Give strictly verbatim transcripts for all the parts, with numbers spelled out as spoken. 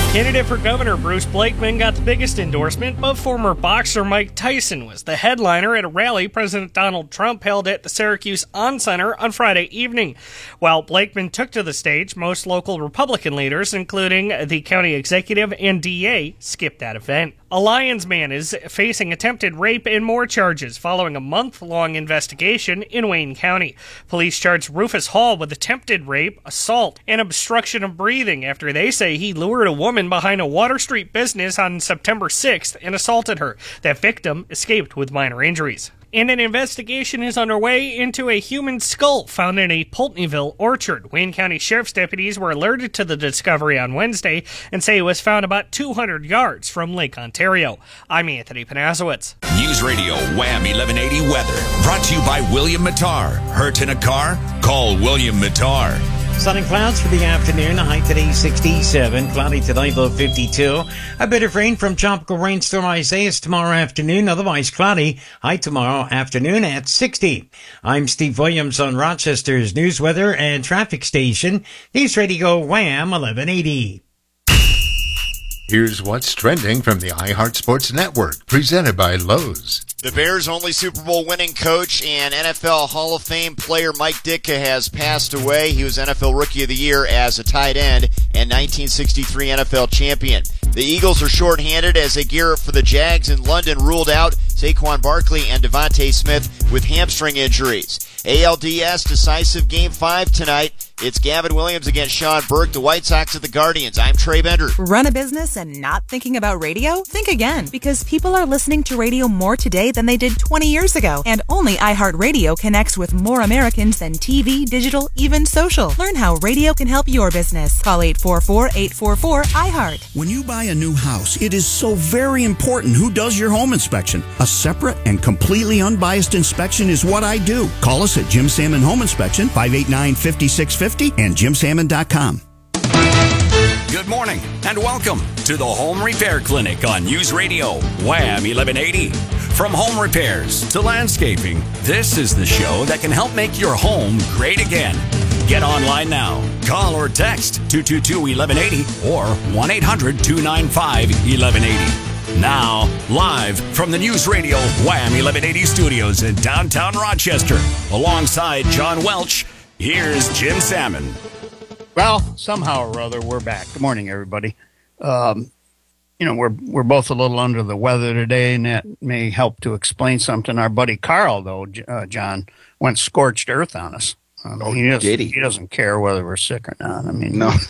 Candidate for governor Bruce Blakeman got the biggest endorsement, but former boxer Mike Tyson was the headliner at a rally President Donald Trump held at the Syracuse On Center on Friday evening. While Blakeman took to the stage, most local Republican leaders, including the county executive and D A, skipped that event. A Lyons man is facing attempted rape and more charges following a month-long investigation in Wayne County. Police charged Rufus Hall with attempted rape, assault, and obstruction of breathing after they say he lured a woman behind a Water Street business on September sixth and assaulted her. That victim escaped with minor injuries. And an investigation is underway into a human skull found in a Pulteneyville orchard. Wayne County Sheriff's deputies were alerted to the discovery on Wednesday and say it was found about two hundred yards from Lake Ontario. I'm Anthony Panasowitz. News Radio Wham eleven eighty weather. Brought to you by William Mattar. Hurt in a car? Call William Mattar. Sun and clouds for the afternoon. The high today sixty-seven. Cloudy tonight, low fifty-two. A bit of rain from Tropical Rainstorm Isaias tomorrow afternoon. Otherwise cloudy. High tomorrow afternoon at sixty. I'm Steve Williams on Rochester's news, weather, and traffic station. News Radio Wham eleven eighty. Here's what's trending from the iHeart Sports Network, presented by Lowe's. The Bears' only Super Bowl winning coach and N F L Hall of Fame player Mike Ditka has passed away. He was N F L Rookie of the Year as a tight end and nineteen sixty-three N F L champion. The Eagles are shorthanded as they gear up for the Jags in London, ruled out Saquon Barkley and Devontae Smith with hamstring injuries. A L D S decisive Game five tonight. It's Gavin Williams against Sean Burke, the White Sox at the Guardians. I'm Trey Bender. Run a business and not thinking about radio? Think again, because people are listening to radio more today than they did twenty years ago. And only iHeartRadio connects with more Americans than T V, digital, even social. Learn how radio can help your business. Call eight four four, eight four four, iHeart. When you buy a new house, it is so very important who does your home inspection. A separate and completely unbiased inspection is what I do. Call us at Jim Salmon Home Inspection, five eight nine, five six five zero and jim salmon dot com. Good morning and welcome to the Home Repair Clinic on News Radio Wham eleven eighty. From home repairs to landscaping, this is the show that can help make your home great again. Get online now. Call or text two two two, eleven eighty or one eight hundred, two nine five, eleven eighty. Now, live from the News Radio Wham eleven eighty studios in downtown Rochester, alongside John Welch, here's Jim Salmon. Well, somehow or other, we're back. Good morning, everybody. Um, you know, we're we're both a little under the weather today, and that may help to explain something. Our buddy Carl, though, uh, John, went scorched earth on us. I mean, oh, he, doesn't, did he? he doesn't care whether we're sick or not. I mean, no.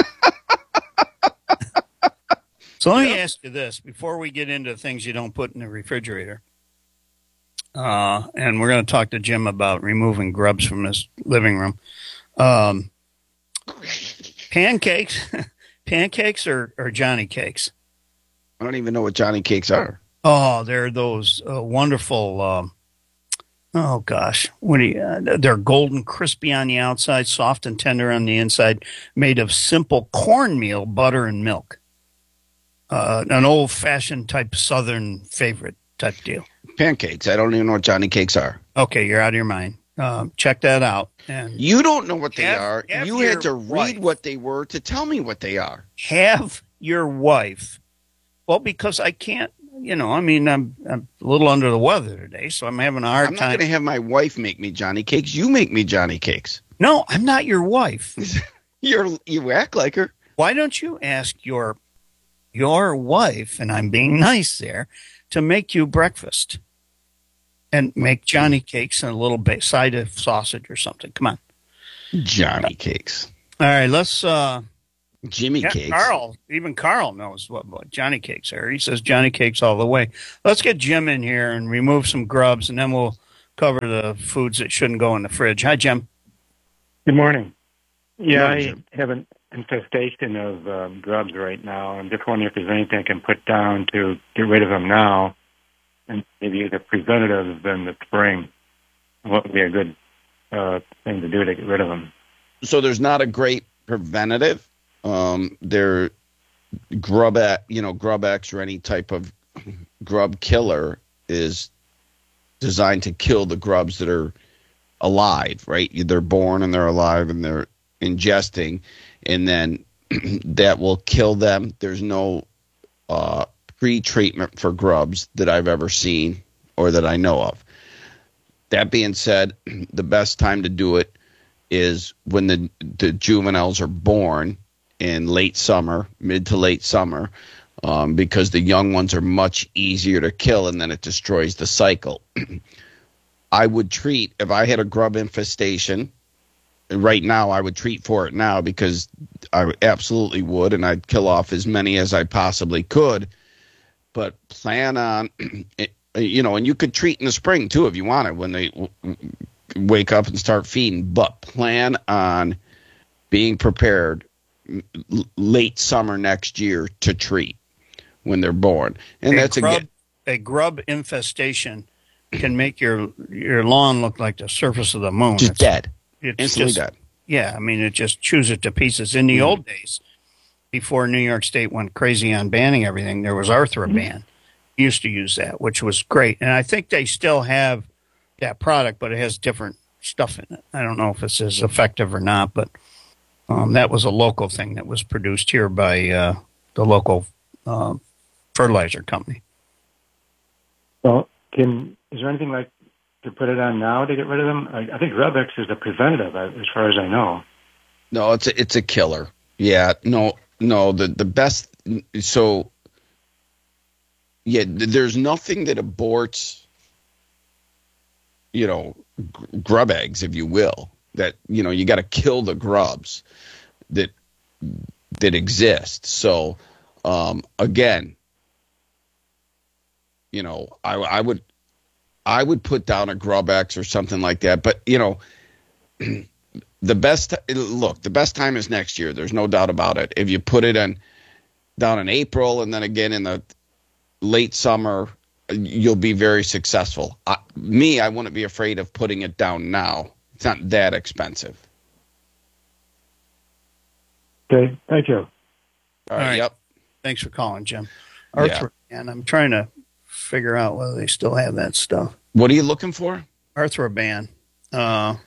So let me ask you this before we get into things you don't put in the refrigerator. Uh, and we're going to talk to Jim about removing grubs from his living room. Um, pancakes, pancakes or, or Johnny cakes? I don't even know what Johnny cakes are. Oh, they're those uh, wonderful. Um, oh gosh, what do you? Uh, they're golden, crispy on the outside, soft and tender on the inside, made of simple cornmeal, butter, and milk. Uh, an old-fashioned type Southern favorite type deal. Pancakes. I don't even know what Johnny cakes are. Okay, you're out of your mind. Um, check that out. And you don't know what they have, are. have You had to wife, read what they were to tell me what they are. Have your wife. Well, because I can't, you know, I mean, I'm, I'm a little under the weather today, so I'm having a hard I'm time. I'm not going to have my wife make me Johnny cakes. You make me Johnny cakes. No, I'm not your wife. You're You act like her. Why don't you ask your your wife, and I'm being nice there, to make you breakfast and make Johnny cakes and a little bit side of sausage or something. Come on. Johnny cakes. All right, let's uh Jimmy yeah, cakes. Carl, even Carl knows what, what Johnny cakes are. He says Johnny cakes all the way. Let's get Jim in here and remove some grubs, and then we'll cover the foods that shouldn't go in the fridge. Hi, Jim. Good morning. Yeah, Good morning, I Jim. have an infestation of um, grubs right now. I'm just wondering if there's anything I can put down to get rid of them now, and maybe either preventative in the spring. What would be a good uh, thing to do to get rid of them? So there's not a great preventative. Um, they're grub, you know, GrubX or any type of grub killer is designed to kill the grubs that are alive, right? They're born and they're alive and they're ingesting, and then that will kill them. There's no uh, pre-treatment for grubs that I've ever seen or that I know of. That being said, the best time to do it is when the the juveniles are born in late summer, mid to late summer, um, because the young ones are much easier to kill, and then it destroys the cycle. I would treat, if I had a grub infestation, right now I would treat for it now because I absolutely would, and I'd kill off as many as I possibly could. But plan on, you know, and you could treat in the spring too if you wanted when they w- wake up and start feeding. But plan on being prepared l- late summer next year to treat when they're born, and a that's grub, a a grub infestation can make your your lawn look like the surface of the moon. just It's, dead, it's instantly just, dead. Yeah, I mean, it just chews it to pieces. In the Mm. old days, before New York State went crazy on banning everything, there was Arthroban. Used to use that, which was great. And I think they still have that product, but it has different stuff in it. I don't know if it's as effective or not, but um, that was a local thing that was produced here by uh, the local uh, fertilizer company. Well, can is there anything like to put it on now to get rid of them? I, I think Rubex is a preventative, uh, as far as I know. No, it's a, it's a killer. Yeah, no, no. The the best. So, yeah, th- there's nothing that aborts, you know, g- grub eggs, if you will. That, you know, you got to kill the grubs that that exist. So, um, again, you know, I I would I would put down a Grubex or something like that. But you know. The best look, the best time is next year. There's no doubt about it. If you put it in down in April and then again in the late summer, you'll be very successful. I, me, I wouldn't be afraid of putting it down now. It's not that expensive. Okay, thank you. All right. All right. Yep. Thanks for calling, Jim. Yeah. Arthro, and I'm trying to figure out whether they still have that stuff. What are you looking for? Arthroban. Uh,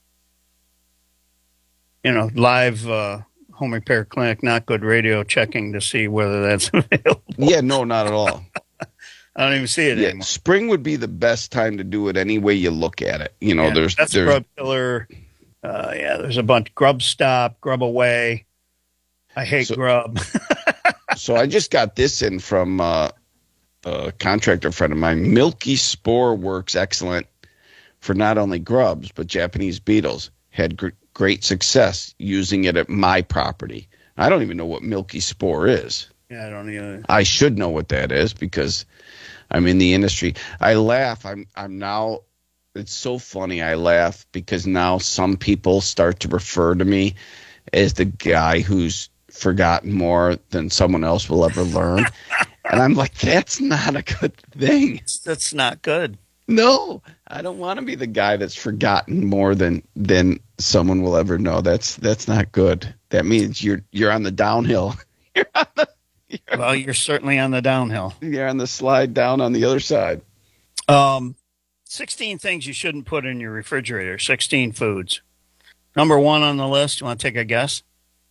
you know, live uh, home repair clinic, not good radio, checking to see whether that's available. Yeah, no, not at all. I don't even see it Yeah, anymore. spring would be the best time to do it any way you look at it. You know, Yeah, there's that's there's Grub Killer. Uh, yeah, there's a bunch. Grub Stop, Grub Away. I hate So- Grub. So I just got this in from uh, a contractor friend of mine. Milky Spore works excellent for not only grubs, but Japanese beetles. Had gr- great success using it at my property. I don't even know what Milky Spore is. Yeah, I don't either. I should know what that is because I'm in the industry. I laugh. I'm I'm now it's so funny. I laugh because now some people start to refer to me as the guy who's forgotten more than someone else will ever learn. And I'm like, that's not a good thing. That's not good. No, I don't want to be the guy that's forgotten more than than someone will ever know. That's that's not good. That means you're you're on the downhill. You're on the you're, Well, you're certainly on the downhill. you're on the slide down on the other side. Um, sixteen things you shouldn't put in your refrigerator. sixteen foods. Number one on the list. You want to take a guess?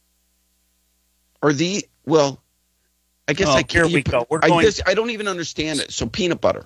Or the well, I guess Oh, I can't. here we you- go. We're I going- guess I don't even understand it. So peanut butter.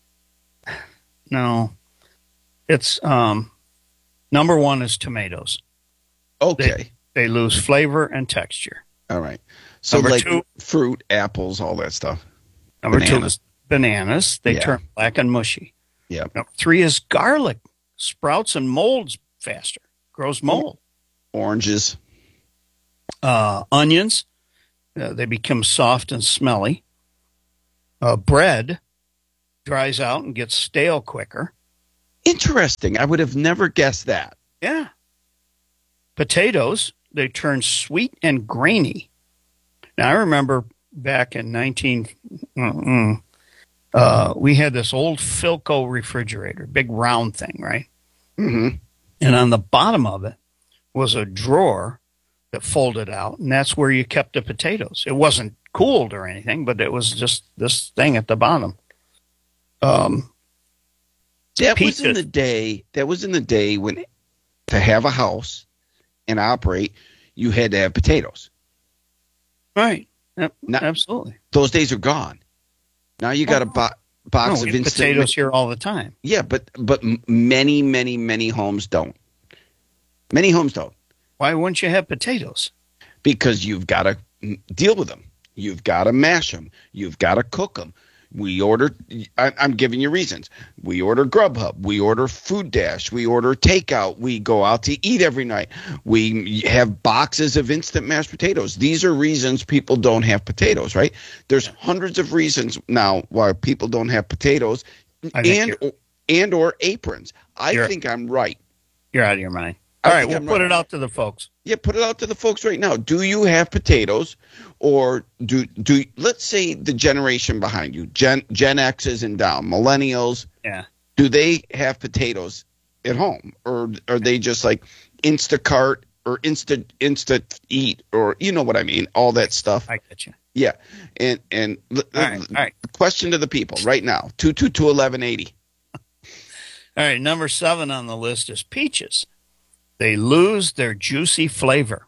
No. It's um, number one is tomatoes. Okay, They lose flavor and texture. all right. So Number like two- fruit, apples, all that stuff. Number two Bananas. is bananas. They Yeah. turn black and mushy. Yeah. Number three is garlic. Sprouts and molds faster. Grows mold. Oranges. Uh, onions. Uh, they become soft and smelly. Uh, bread dries out and gets stale quicker. Interesting. I would have never guessed that. Yeah. Potatoes, they turn sweet and grainy. Now, I remember back in nineteen, mm-mm, uh, we had this old Philco refrigerator, big round thing, right? Mm-hmm. And on the bottom of it was a drawer that folded out, and that's where you kept the potatoes. It wasn't cooled or anything, but it was just this thing at the bottom. Um, That was in Peaches. the day. That was in the day when to have a house and operate, you had to have potatoes. Right. Yep. Now, absolutely. Those days are gone. Now you got a bo- box no, of we instant potatoes here all the time. Yeah, but but many, many, many homes don't. Many homes don't. Why wouldn't you have potatoes? Because you've got to deal with them. You've got to mash them. You've got to cook them. We order, I, I'm giving you reasons. We order Grubhub. We order Food Dash. We order takeout. We go out to eat every night. We have boxes of instant mashed potatoes. These are reasons people don't have potatoes, right? There's hundreds of reasons now why people don't have potatoes and or, and or aprons. I think I'm right. You're out of your mind. All right, we'll put it out to the folks. Yeah, put it out to the folks right now. Do you have potatoes, or do do let's say the generation behind you, Gen Gen X's and down, millennials? Yeah. Do they have potatoes at home, or are they just like Instacart or Insta Insta Eat, or you know what I mean? All that stuff. I get you. Yeah, and and all right, all right. Question to the people right now: two two two eleven eighty. All right, number seven on the list is peaches. They lose their juicy flavor.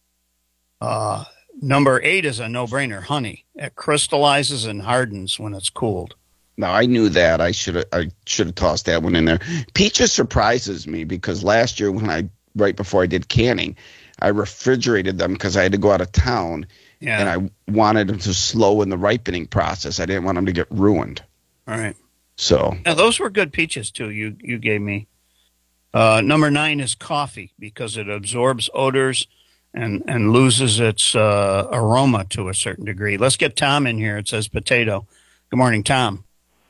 Uh, number eight is a no-brainer, honey. It crystallizes and hardens when it's cooled. No, I knew that. I should have I should have tossed that one in there. Peaches surprises me because last year when I right before I did canning, I refrigerated them because I had to go out of town, yeah. and I wanted them to slow in the ripening process. I didn't want them to get ruined. All right. So now, those were good peaches too. You you gave me. Uh, number nine is coffee because it absorbs odors and, and loses its uh, aroma to a certain degree. Let's get Tom in here. It says potato. Good morning, Tom.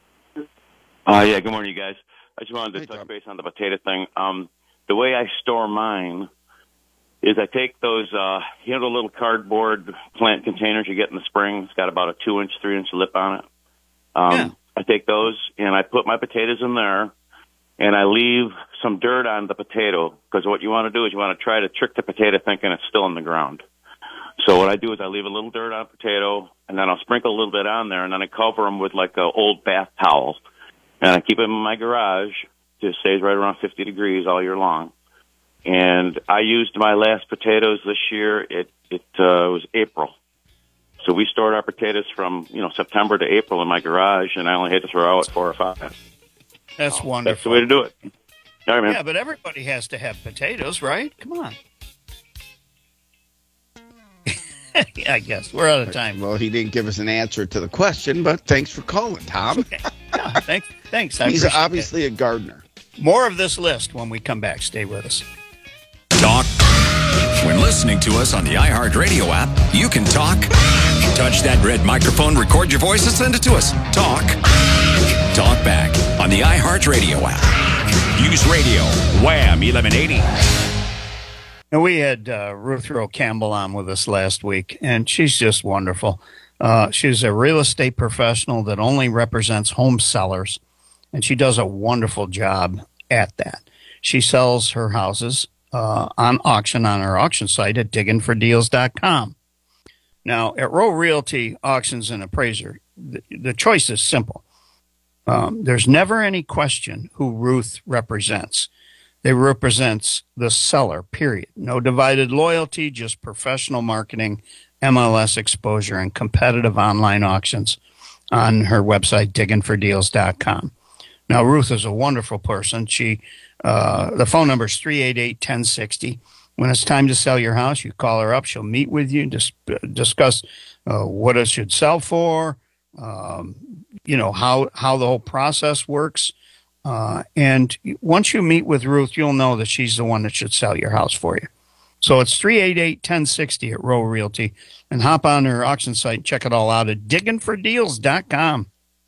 Uh, yeah, good morning, you guys. I just wanted to hey, touch Tom. base on the potato thing. Um, the way I store mine is I take those, uh, you know, the little cardboard plant containers you get in the spring. It's got about a two-inch, three-inch lip on it. Um, yeah. I take those, and I put my potatoes in there. And I leave some dirt on the potato because what you want to do is you want to try to trick the potato thinking it's still in the ground. So what I do is I leave a little dirt on the potato, and then I'll sprinkle a little bit on there, and then I cover them with like an old bath towel. And I keep them in my garage. It stays right around fifty degrees all year long. And I used my last potatoes this year. It it uh, was April. So we stored our potatoes from, you know, September to April in my garage, and I only had to throw out four or five. That's wonderful. That's the way to do it. All right, man. Yeah, but everybody has to have potatoes, right? Come on. Yeah, I guess. We're out of time. Well, he didn't give us an answer to the question, but thanks for calling, Tom. Okay. Yeah, thanks. Thanks. I He's obviously that. a gardener. More of this list when we come back. Stay with us. Talk. When listening to us on the iHeartRadio app, you can talk. Touch that red microphone, record your voice, and send it to us. Talk. Talk back on the iHeartRadio app. Use radio. Wham eleven eighty. And we had uh, Ruth Rowe Campbell on with us last week, and she's just wonderful. Uh, she's a real estate professional that only represents home sellers, and she does a wonderful job at that. She sells her houses uh, on auction on her auction site at diggin for deals dot com. Now, at Rowe Realty Auctions and Appraiser, the, the choice is simple. Um, there's never any question who Ruth represents. They represents the seller, period. No divided loyalty, just professional marketing, M L S exposure, and competitive online auctions on her website, diggin for deals dot com. Now, Ruth is a wonderful person. She, uh, the phone number is three eight eight, one oh six oh. When it's time to sell your house, you call her up. She'll meet with you, dis- discuss uh, what it should sell for, um, you know, how, how the whole process works. Uh, and once you meet with Ruth, you'll know that she's the one that should sell your house for you. So it's three eight eight, one oh six oh at Rowe Realty. And hop on her auction site and check it all out at diggin for deals dot com.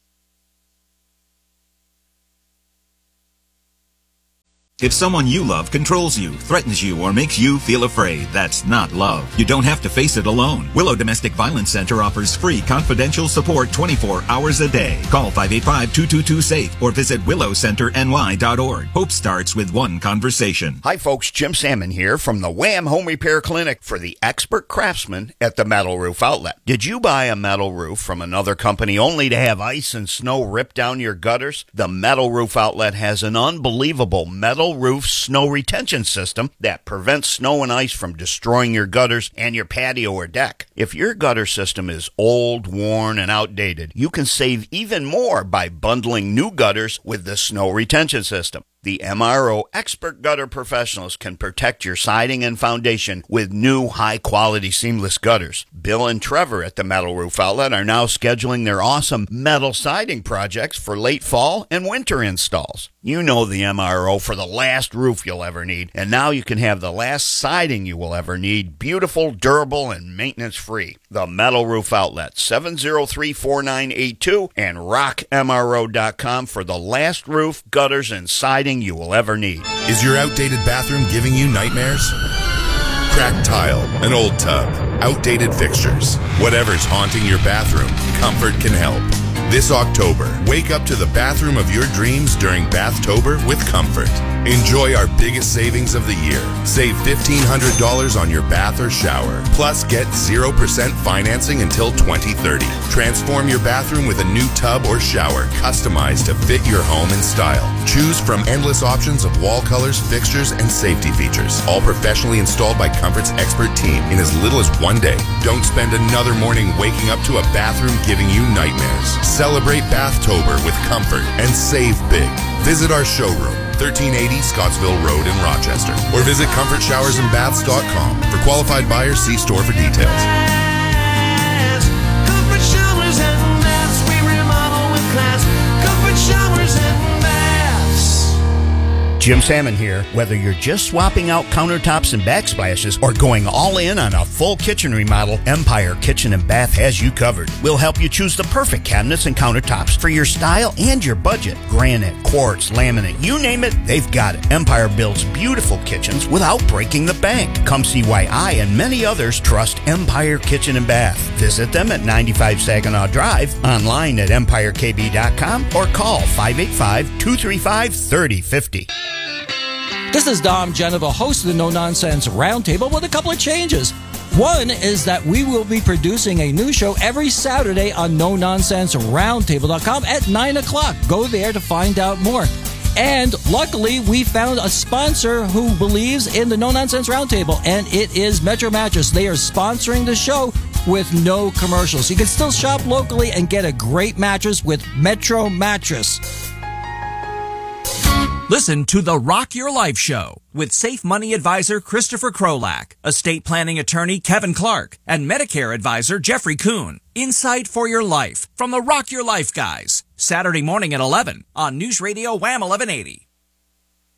If someone you love controls you, threatens you, or makes you feel afraid, that's not love. You don't have to face it alone. Willow Domestic Violence Center offers free confidential support twenty-four hours a day. Call five eight five, two two two, SAFE or visit willow center n y dot org. Hope starts with one conversation. Hi folks, Jim Salmon here from the Wham Home Repair Clinic for the expert craftsman at the Metal Roof Outlet. Did you buy a metal roof from another company only to have ice and snow rip down your gutters? The Metal Roof Outlet has an unbelievable metal Metal Roof Snow Retention System that prevents snow and ice from destroying your gutters and your patio or deck. If your gutter system is old, worn, and outdated, you can save even more by bundling new gutters with the Snow Retention System. The M R O expert gutter professionals can protect your siding and foundation with new high-quality seamless gutters. Bill and Trevor at the Metal Roof Outlet are now scheduling their awesome metal siding projects for late fall and winter installs. You know the M R O for the last roof you'll ever need, and now you can have the last siding you will ever need, beautiful, durable, and maintenance-free. The Metal Roof Outlet, seven oh three, four nine eight two, and rock M R O dot com for the last roof, gutters, and siding you will ever need. Is your outdated bathroom giving you nightmares? Cracked tile, an old tub, outdated fixtures. Whatever's haunting your bathroom, Comfort can help. This October, wake up to the bathroom of your dreams during Bathtober with Comfort. Enjoy our biggest savings of the year. Save fifteen hundred dollars on your bath or shower. Plus, get zero percent financing until twenty thirty. Transform your bathroom with a new tub or shower customized to fit your home and style. Choose from endless options of wall colors, fixtures, and safety features. All professionally installed by Comfort's expert team in as little as one day. Don't spend another morning waking up to a bathroom giving you nightmares. Celebrate Bathtober with Comfort and save big. Visit our showroom, thirteen eighty Scottsville Road in Rochester, or visit comfort showers and baths dot com. For qualified buyers, see store for details. Comfort Showers and Baths, we remodel with class. Comfort Showers and Baths. Jim Salmon here. Whether you're just swapping out countertops and backsplashes or going all in on a full kitchen remodel, Empire Kitchen and Bath has you covered. We'll help you choose the perfect cabinets and countertops for your style and your budget. Granite, quartz, laminate, you name it, they've got it. Empire builds beautiful kitchens without breaking the bank. Come see why I and many others trust Empire Kitchen and Bath. Visit them at ninety-five Saginaw Drive, online at empire k b dot com, or call five eight five, two three five, three oh five oh. This is Dom Genova, host of the No Nonsense Roundtable, with a couple of changes. One is that we will be producing a new show every Saturday on no nonsense roundtable dot com at nine o'clock. Go there to find out more. And luckily, we found a sponsor who believes in the No Nonsense Roundtable, and it is Metro Mattress. They are sponsoring the show with no commercials. You can still shop locally and get a great mattress with Metro Mattress. Listen to the Rock Your Life Show with Safe Money Advisor Christopher Krolak, estate planning attorney Kevin Clark, and Medicare advisor Jeffrey Kuhn. Insight for your life from the Rock Your Life guys. Saturday morning at eleven on News Radio Wham eleven eighty.